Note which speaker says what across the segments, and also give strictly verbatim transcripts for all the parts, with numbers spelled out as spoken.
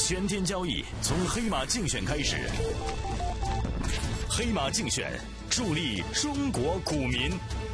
Speaker 1: 全天交易从黑马竞选开始，黑马竞选助力中国股民。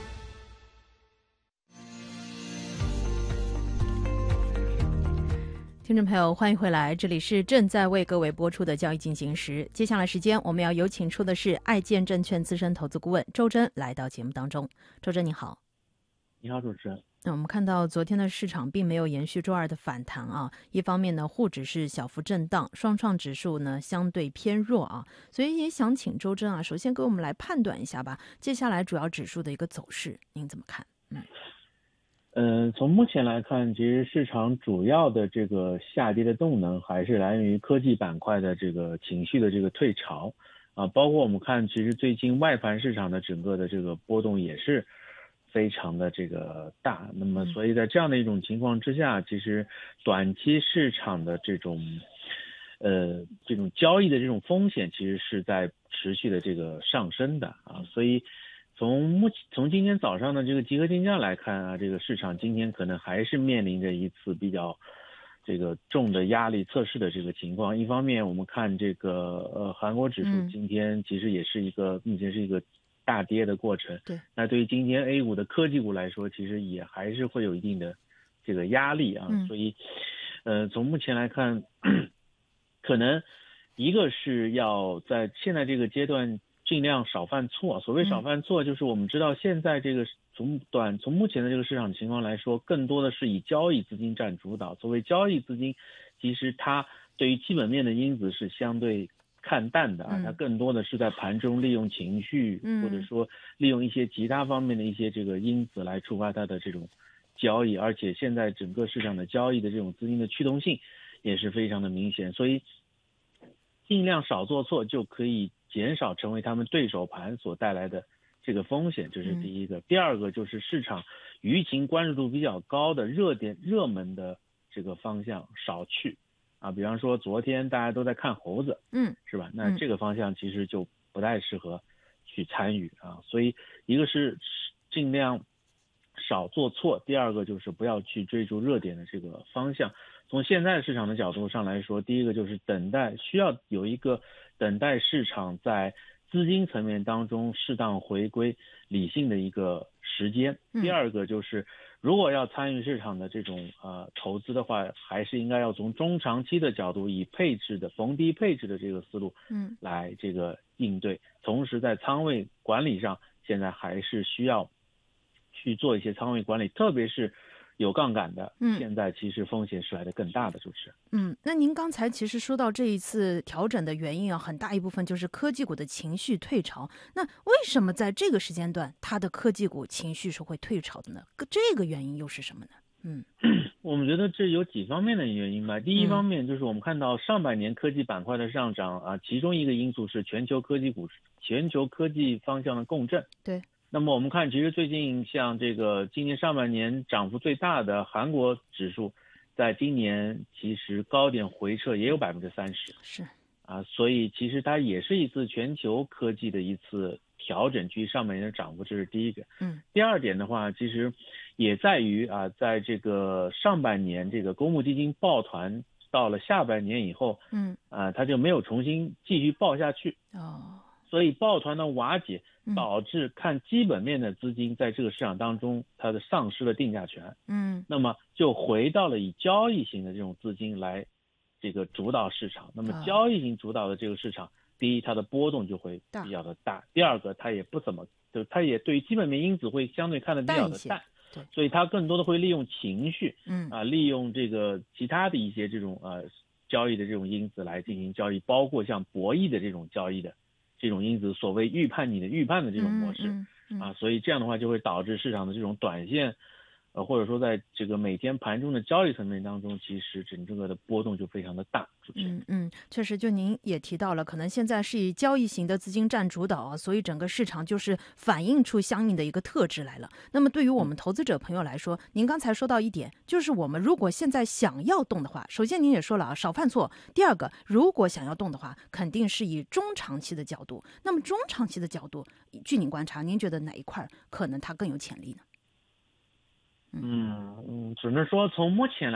Speaker 2: 听众朋友，欢迎回来，这里是正在为各位播出的交易进行时。接下来时间，我们要有请出的是爱建证券资深投资顾问周真来到节目当中。周真你好。
Speaker 3: 你好，主持人。
Speaker 2: 那我们看到昨天的市场并没有延续周二的反弹啊，一方面呢，沪指是小幅震荡，双创指数呢相对偏弱啊，所以也想请周真啊，首先给我们来判断一下吧，接下来主要指数的一个走势，您怎么看？嗯。
Speaker 3: 嗯，从目前来看，其实市场主要的这个下跌的动能还是来源于科技板块的这个情绪的这个退潮啊，包括我们看，其实最近外盘市场的整个的这个波动也是非常的这个大。那么，所以在这样的一种情况之下，其实短期市场的这种呃这种交易的这种风险，其实是在持续的这个上升的啊，所以。从目从今天早上的这个集合竞价来看啊，这个市场今天可能还是面临着一次比较这个重的压力测试的这个情况。一方面，我们看这个呃韩国指数今天其实也是一个目前是一个大跌的过程。
Speaker 2: 对。
Speaker 3: 那对于今天 A 股的科技股来说，其实也还是会有一定的这个压力啊。
Speaker 2: 嗯、
Speaker 3: 所以，呃，从目前来看，可能一个是要在现在这个阶段。尽量少犯错。所谓少犯错，就是我们知道现在这个从短从目前的这个市场情况来说，更多的是以交易资金占主导。所谓交易资金，其实它对于基本面的因子是相对看淡的啊，它更多的是在盘中利用情绪，或者说利用一些其他方面的一些这个因子来触发它的这种交易。而且现在整个市场的交易的这种资金的驱动性也是非常的明显，所以尽量少做错就可以减少成为他们对手盘所带来的这个风险，这是第一个。嗯、第二个就是市场舆情关注度比较高的热点热门的这个方向少去啊，比方说昨天大家都在看猴子，
Speaker 2: 嗯，
Speaker 3: 是吧？那这个方向其实就不太适合去参与啊。所以一个是尽量少做错，第二个就是不要去追逐热点的这个方向。从现在市场的角度上来说，第一个就是等待，需要有一个等待市场在资金层面当中适当回归理性的一个时间。第二个就是如果要参与市场的这种呃投资的话，还是应该要从中长期的角度，以配置的逢低配置的这个思路
Speaker 2: 嗯
Speaker 3: 来这个应对。同时在仓位管理上，现在还是需要去做一些仓位管理，特别是有杠杆的，
Speaker 2: 嗯，
Speaker 3: 现在其实风险是来的更大的，主持人。
Speaker 2: 嗯，那您刚才其实说到这一次调整的原因啊，很大一部分就是科技股的情绪退潮。那为什么在这个时间段，它的科技股情绪是会退潮的呢？这个原因又是什么呢？嗯，
Speaker 3: 我们觉得这有几方面的原因吧。第一方面就是我们看到上半年科技板块的上涨啊，其中一个因素是全球科技股、全球科技方向的共振。
Speaker 2: 对。
Speaker 3: 那么我们看，其实最近像这个今年上半年涨幅最大的韩国指数，在今年其实高点回撤也有百分之三十，
Speaker 2: 是
Speaker 3: 啊，所以其实它也是一次全球科技的一次调整，距上半年的涨幅，这是第一个。
Speaker 2: 嗯，
Speaker 3: 第二点的话，其实也在于啊，在这个上半年这个公募基金抱团到了下半年以后，
Speaker 2: 嗯，
Speaker 3: 啊，它就没有重新继续抱下去。
Speaker 2: 哦。
Speaker 3: 所以抱团的瓦解导致看基本面的资金在这个市场当中它的丧失了定价权，
Speaker 2: 嗯，
Speaker 3: 那么就回到了以交易型的这种资金来这个主导市场。那么交易型主导的这个市场，第一它的波动就会比较的大，第二个它也不怎么就它也对于基本面因子会相对看得比较的淡，
Speaker 2: 对，
Speaker 3: 所以它更多的会利用情绪，
Speaker 2: 嗯
Speaker 3: 啊，利用这个其他的一些这种呃交易的这种因子来进行交易，包括像博弈的这种交易的这种因子，所谓预判你的预判的这种模式，
Speaker 2: 嗯嗯嗯、
Speaker 3: 啊，所以这样的话就会导致市场的这种短线，呃，或者说在这个每天盘中的交易层面当中，其实整个的波动就非常的大。
Speaker 2: 嗯嗯，确实，就您也提到了，可能现在是以交易型的资金占主导啊，所以整个市场就是反映出相应的一个特质来了。那么对于我们投资者朋友来说，您刚才说到一点，就是我们如果现在想要动的话，首先您也说了啊，少犯错。第二个，如果想要动的话，肯定是以中长期的角度。那么中长期的角度，据您观察，您觉得哪一块可能它更有潜力呢？
Speaker 3: 嗯嗯，只能说从目前来